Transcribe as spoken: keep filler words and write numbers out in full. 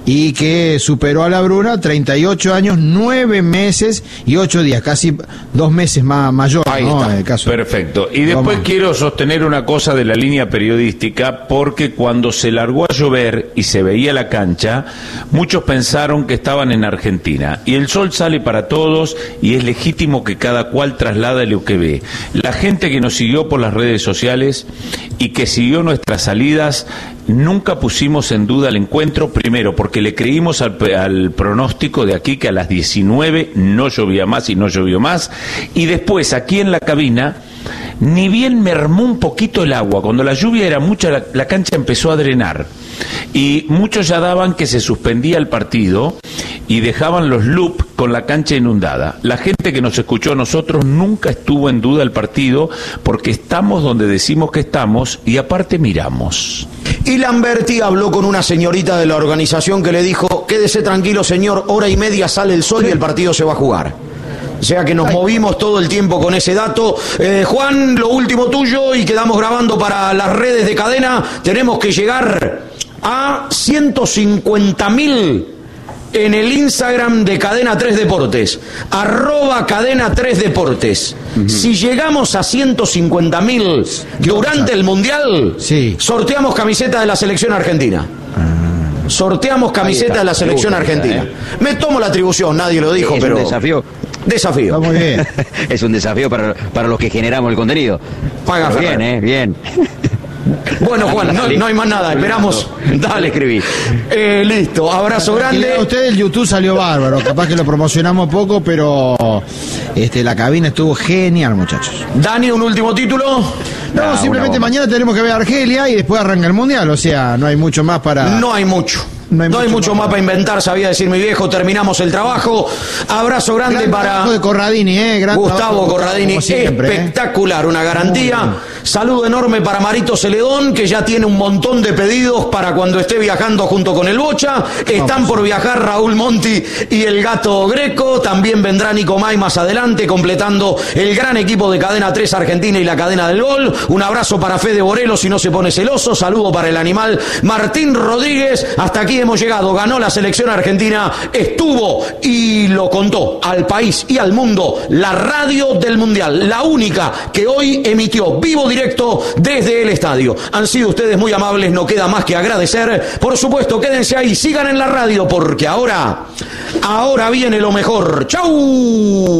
y que superó a la Bruna, treinta y ocho años, nueve meses y ocho días, casi dos meses más mayor. Ahí ¿no? está. En el caso. Perfecto. Y después Vamos. quiero sostener una cosa de la línea periodística, porque cuando se largó a llover y se veía la cancha, muchos pensaron que estaban en Argentina. Y el sol sale para todos y es legítimo que cada cual traslade lo que ve. La gente que nos siguió por las redes sociales y que siguió nuestras salidas, nunca pusimos en duda el encuentro, primero porque le creímos al, al pronóstico de aquí que a las diecinueve no llovía más y no llovió más, y después aquí en la cabina, ni bien mermó un poquito el agua, cuando la lluvia era mucha, la, la cancha empezó a drenar, y muchos ya daban que se suspendía el partido y dejaban los loops con la cancha inundada. La gente que nos escuchó a nosotros nunca estuvo en duda el partido, porque estamos donde decimos que estamos y aparte miramos. Y Lamberti habló con una señorita de la organización que le dijo: quédese tranquilo, señor, hora y media sale el sol y el partido se va a jugar. O sea que nos movimos todo el tiempo con ese dato. Eh, Juan, lo último tuyo, y quedamos grabando para las redes de Cadena. Tenemos que llegar a ciento cincuenta mil en el Instagram de Cadena tres Deportes, arroba Cadena tres Deportes. Uh-huh. Si llegamos a ciento cincuenta mil durante el Mundial, sí, sorteamos camiseta de la selección argentina. Uh-huh. Sorteamos camiseta de la selección argentina. ¿eh? Me tomo la atribución, nadie lo dijo, es pero... un desafío. Desafío. Está muy bien. Es un desafío para, para los que generamos el contenido. Paga bien, eh, bien. Bueno, Juan, no, no hay más nada, esperamos. Dale, escribí. Eh, listo, abrazo grande. Usted el YouTube salió bárbaro, capaz que lo promocionamos poco, pero este la cabina estuvo genial, muchachos. Dani, un último título. No, ah, simplemente mañana tenemos que ver a Argelia y después arranca el Mundial, o sea, no hay mucho más para... No hay mucho. No hay, no mucho, hay mucho más para inventar, sabía decir mi viejo. Terminamos el trabajo. Abrazo grande gran para de Corradini, eh, gran Gustavo Corradini, siempre, espectacular, eh. Una garantía. Saludo enorme para Marito Celedón, que ya tiene un montón de pedidos para cuando esté viajando junto con el Bocha. Están Vamos. por viajar Raúl Monti y el Gato Greco. También vendrá Nico May más adelante, completando el gran equipo de Cadena tres Argentina y la cadena del gol. Un abrazo para Fede Borelo, si no se pone celoso. Saludo para el animal Martín Rodríguez. Hasta aquí hemos llegado. Ganó la selección argentina, estuvo y lo contó al país y al mundo la radio del Mundial, la única que hoy emitió vivo directo desde el estadio. Han sido ustedes muy amables, no queda más que agradecer. Por supuesto, quédense ahí, sigan en la radio, porque ahora ahora viene lo mejor. ¡Chau!